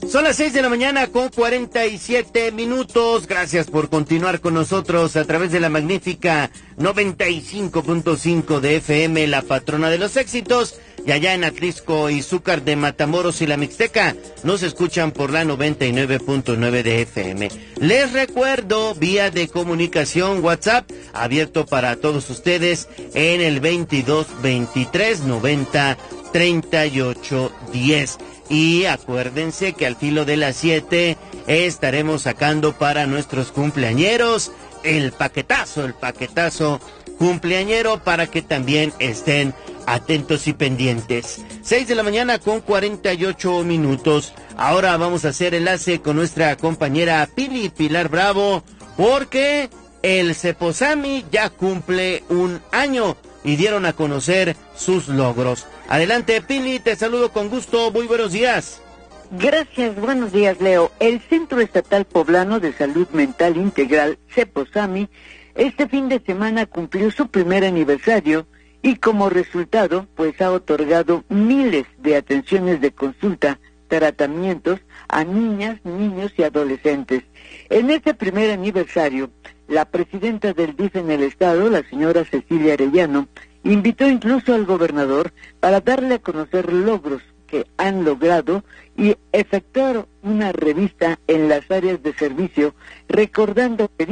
Son las 6 de la mañana con 47 minutos. Gracias por continuar con nosotros a través de la magnífica 95.5 de FM, la patrona de los éxitos. Y allá en Atlisco, Izúcar de Matamoros y la Mixteca, nos escuchan por la 99.9 de FM. Les recuerdo, vía de comunicación WhatsApp, abierto para todos ustedes en el 22 23 90 38 10. Y acuérdense que al filo de las 7 estaremos sacando para nuestros cumpleañeros el paquetazo cumpleañero, para que también estén atentos y pendientes. 6 de la mañana con 48 minutos. Ahora vamos a hacer enlace con nuestra compañera Pilar Bravo, porque el Ceposami ya cumple un año y dieron a conocer sus logros. Adelante, Pili, te saludo con gusto, muy buenos días. Gracias, buenos días, Leo. El Centro Estatal Poblano de Salud Mental Integral, CEPOSAMI, este fin de semana cumplió su primer aniversario y como resultado, pues ha otorgado miles de atenciones de consulta, tratamientos a niñas, niños y adolescentes. En este primer aniversario, la presidenta del DIF en el estado, la señora Cecilia Arellano, invitó incluso al gobernador para darle a conocer logros que han logrado y efectuar una revista en las áreas de servicio, recordando que